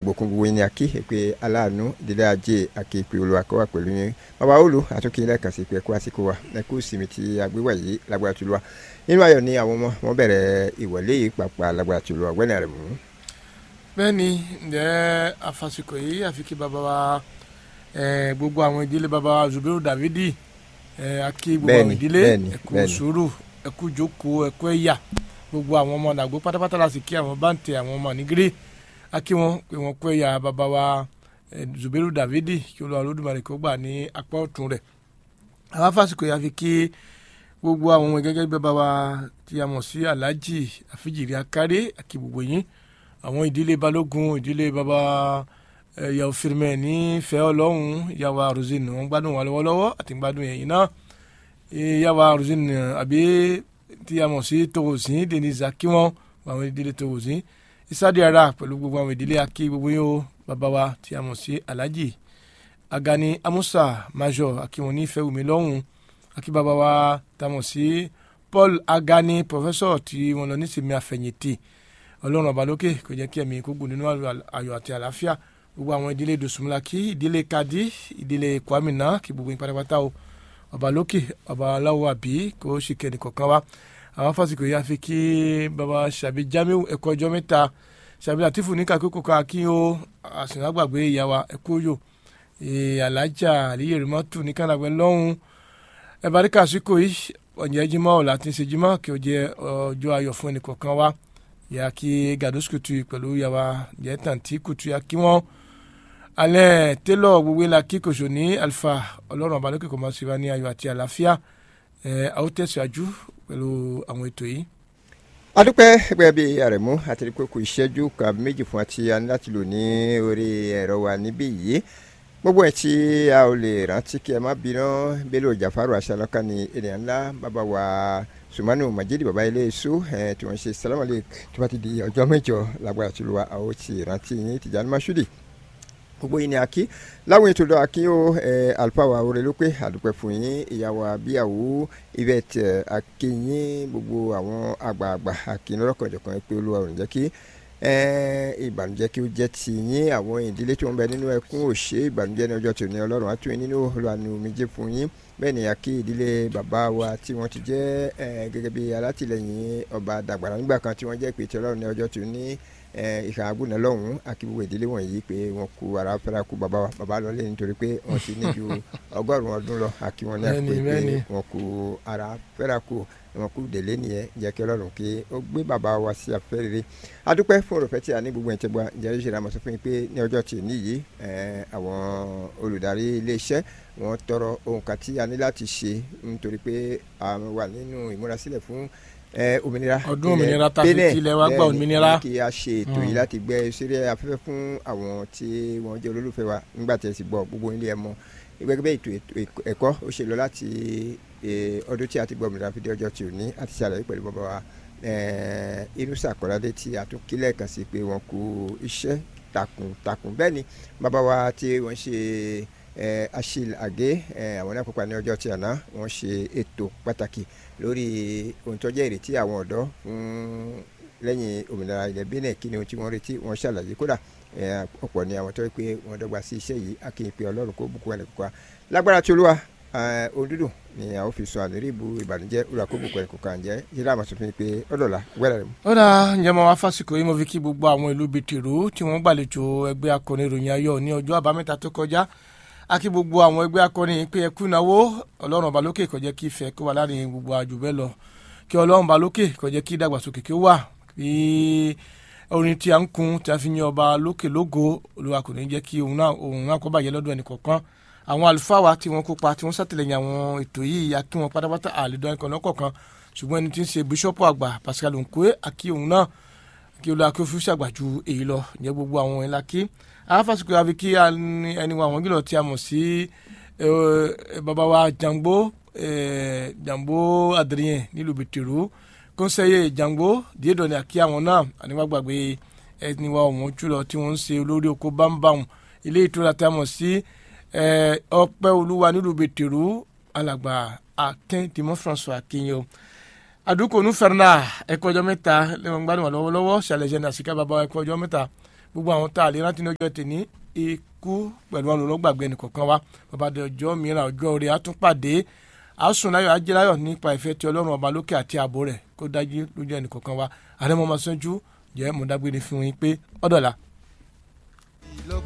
gbòkun gbogbo yín ni a kí pé aláàánú ìdílé ajé àkè pé olùwàkọ́wà pẹ̀lú yín bàbá olù àtúnkì lẹ́ẹ̀kan sí pé ẹ̀kú àsìkò wa ẹ̀kú ìsinmi tí agbéwà yìí lágbára tó lọ́wọ́ nínú ayọ̀ ni àwọn ọmọ wọn bẹ̀rẹ̀ ìwọlé yìí pàpà lágbára tó lọ́wọ́ ọ̀gbẹ́ni Àrẹ̀mú. bẹ́ẹ̀ni ǹjẹ́ àfàsìkò yìí àfi kí bàbá wa gbogbo àwọn ìdílé bàbá wa Zubairu Davidi àkí gbogbo àwọn ìdílé ẹ̀kú sùúrù ẹ̀kú jókòó ẹ̀kú ẹ̀yà gbogbo àwọn ọmọ nàgbó pátápátá láti kí àwọn báńtẹ̀ àwọn ọmọ nígírí àkí wọn pé wọn kú ẹ̀yà bàbá wa Zubairu Davidi kí Olúwa Olódùmarè kó gbà ní apá ọ̀tún rẹ̀. àwọn àfàsìkò yìí àfi kí gbogbo àwọn ọmọ gẹ́gẹ́ bí bàbá wa tí a mọ̀ sí Alhaji Àfíjìrì Akáré àkí gbogbo yín àwọn ìdílé Balógun ìdílé bàbá ìyàwó Firmẹ ní fẹ́ Ọlọ́run ìyàwó Rosine wọn gbádùn wọn lọ́wọ́lọ́wọ́ àti gbádùn ẹ̀yìn náà ìyàwó Rosine àbí tí a mọ̀ sí Tòwòsí Denise akíwọ́n àwọn ìdílé Tòwòsí Ìsádi ara pẹ̀lú gbogbo àwọn ìdílé akí gbogbo yín o bàbá wa tí a mọ̀ sí Alhaji Agani Amusa Major akíwọ́n ní Fẹ́wùmí lọ́hùn akí bàbá wa tí a mọ̀ sí Paul Agani professor tí wọ́n lọ ní sinmi àfẹ̀yìntì Ọlọ́run ọba lókè kò jẹ́ kí ẹ̀mí kó gùn nínú ayọ̀ àti àlàáfíà gbogbo àwọn ìdílé Dòsùnmùlákì ìdílé Kadi ìdílé Kwamina kí gbogbo yín pátápátá o ọba lókè ọba aláwọ̀ àbí kò sì kẹ́ni kọ̀ọ̀kan wa àwọn fásitì yìí àfi kí baba Ṣàbí Jamiu ẹ̀kọ́ ọjọ́ mẹ́ta Ṣàbí Latifu ní kàkókò ká kí ó àsìnlágbàgbé ìyàwó ẹ̀kọ́ yò Alájà Àlíyèrèmọ́tò ní kànáàgbẹ́ lọ́hùn ẹ̀báríkà síkò yìí ọ̀njẹ́ jimá ọ̀la tí ń ṣe jimá kí ó jẹ́ ọjọ́ ayọ̀ fún ẹnì kọ̀ọ̀kan wa yà kí Gados Kutu pẹ̀lú ìyàwó jẹ́ tàǹtí Kutu yà kí wọ́n alẹ́ tẹ́lọ̀ gbogbo la kí kòsò ní Alfa Ọlọ́run ọba lókè kò máa ṣe wá ní ayọ̀ àti àlàáfíà àwọn tẹ̀síwájú pẹ̀lú àwọn ètò yìí. adúpẹ́ ẹgbẹ́ bíi Àrẹ̀mú àti kókó ìṣẹ́jú kan méjì fún àti a ní láti lò ní orí ẹ̀rọ wa níbí yìí gbogbo ẹ̀ tí a ò lè rántí kí ẹ má bínú Bello Jafaru aṣálọ́ká ni ènìyàn ńlá bàbá wa Sumanu Majidi bàbá ilé èso tí wọ́n ṣe Salamu Alaikum tó bá ti di ọjọ́ mẹ́jọ lágbára tó lù wá àwọn ti rántí yín Tijani Mashood gbogbo yìí ni akí láwọn ètò lọ akí ó alfawa oore ló pé àdúpẹ́ fún yín ìyàwó abíyàwó Yvette akínyín gbogbo àwọn àgbààgbà akínlọ́kọ̀jọ̀kan pé Olúwa ò ní jẹ́ kí ìbànújẹ́ kí ó jẹ́ ti yín àwọn ìdílé tí wọ́n bẹ nínú ẹkún òṣè ìbànújẹ́ ní ọjọ́ tòní Ọlọ́run á tún yín nínú olùwànú omijé fún yín bẹ́ẹ̀ ni akí ìdílé bàbá wa tí wọ́n ti jẹ́ gẹ́gẹ́ bí alátìlẹyìn ọba dàgbàrà nígbà kan tí wọ́n jẹ́ pé tí Ọlọ́run ní ọjọ́ tòní ìhà àgùnà lọ́hùn akíwò ìdílé wọ̀nyí pé wọ́n kú ara fẹ́ra kú bàbá lọ lé nítorí pé wọ́n ti ní ju 100 ọdún lọ akíwọ́n náà pé wọ́n kú ara fẹ́ra kú wọn kú délé nìyẹn jẹ́ kí Ọlọ́run kí ó gbé bàbá wa sí afẹ́ rere adúpẹ́ fún òròfẹ́ tí a ní gbogbo ẹ̀ńtẹ́gbà ǹjẹ́ ìṣẹ̀lẹ̀ àmọ́ sọ fún yín pé ní ọjọ́ tí níyì àwọn olùdarí iléeṣẹ́ wọn tọrọ ohun kan tí a ní láti ṣe nítorí pé a wà nínú ìmúrasílẹ̀ fún òmìnira ọdún òmìnira tá a fi tilẹ̀ wá gba òmìnira kí a ṣe ètò yìí láti gbé sórí afẹ́fẹ́ fún àwọn tí wọ́n jẹ́ olólùfẹ́ wa nígbà tí ẹ sì gbọ́ gbogbo ilé ẹ mọ́ ìgbẹ́gbẹ́ ètò ẹ̀kọ́ ó ṣe lọ láti ọdún tí a ti gbọ́ òmìnira fi dé ọjọ́ tí ò ní àti ṣàlàyé pẹ̀lú bàbá wa Inusa Kọ́ládé tí a tún kílẹ̀ kan sí pé wọ́n kú iṣẹ́ takuntakun bẹ́ẹ̀ ni bàbá wa tí wọ́n ṣe Achille Agé àwọn náà kópa ní ọjọ́ tí àná wọ́n ṣe ètò pàtàkì lórí ohun tó jẹ́ ìrètí àwọn ọ̀dọ́ fún lẹ́yìn òmìnira ilẹ̀ Benin kí ni ohun tí wọ́n retí wọ́n ṣàlàyé kódà ọ̀pọ̀ ni àwọn tó yẹ pé wọ́n dọ́gba sí iṣẹ́ yìí akéyìn pé Ọlọ́run kó bùkún ẹnì kọ̀ọ̀kan lágbára tí Olúwa ohun dúdùn ni àwọn fi sọ àlérí ìbú ìbànújẹ́ Olúwa kó bùkún ẹnì kọ̀ọ̀kan jẹ́ yíra àmọ́ sọfún mi pé ọ̀dọ̀la wẹ́rẹ́ rẹ̀ mu. ó dà ǹjẹ́ mo wá fásikò yìí mo fi kí gbogbo àwọn ìlú bìtìrú tí wọ́n gbàlejò ẹgbẹ́ akọni ìròyìn ayọ̀ ní ọjọ́ àbámẹ́ta tó kọjá akí gbogbo àwọn ẹgbẹ́ akọni pé ẹkú ìnáwó Ọlọ́run ọba lókè kó jẹ́ kí ìfẹ́ kó wà láàrin gbogbo àjùbẹ́ lọ kí Ọlọ́run ọba lókè kó jẹ́ kí ìdàgbàsókè kí ó wà kí orin tí a ń kun tí a fi yan ọba lókè lógo Olúwa kò ní jẹ́ kí òun náà kó bàjẹ́ lọ́dọ̀ ẹnì kọ̀ọ̀kan àwọn àlùfáà wa tí wọ́n kópa tí wọ́n ṣàtìlẹ́yìn àwọn ètò yìí akí wọn pátápátá àlèdọ́ ẹnì kọ̀ọ̀kan ṣùgbọ́n ẹni tí ń ṣe bíṣọ́pù àgbà Pascal Nkwe akí òun náà kí Olúwa kí ó fi ṣàgbà ju èyí lọ ǹjẹ́ gbogbo àwọn ẹ̀ la kí afásitì àfi kí ẹni wa àwọn gílọ̀ tí a mọ̀ sí bàbá wa Jambo Adrien nílùú Bìtìrú kọ́nsẹ́yẹ Jambo díẹ̀dọ̀ ni àkí àwọn náà àníwágbàgbé ẹni wa ọ̀wọ́n jùlọ tí wọ́n ń ṣe olórí oko bámbáhùn ilé ìtura tí a mọ̀ sí ọpẹ́ olúwa nílùú Bìtìrú alàgbà Akin Dimon François Akinyo adúkò nù fẹ́ràn ẹ̀kọ́ ọjọ́ mẹ́ta lẹ́wọ̀n gbádùn wà lọ́wọ́lọ́wọ́ ṣàlẹ̀ jẹ́ nàṣíkà bàbá ẹ̀kọ́ ọjọ́ mẹ́ta gbogbo àwọn tá a lè rántí ní ọjọ́ tèmi ikú pẹ̀lú àwọn olùgbàgbé ẹnìkọ̀ọ̀kan wa bàbá de ọjọ́ mìíràn ọjọ́ orí àtúnpàdé àsùn láyọ̀ ajẹ́láyọ̀ nípa ìfẹ́ tí ọlọ́run ọba lókè àti ààbò rẹ̀ kó dájú lójú ẹnìkọ̀ọ̀kan wa àrẹ́mọ́ ọmọ sọ́jú jẹ́ mọ̀dágbére fún yín pé ọ̀dọ̀la.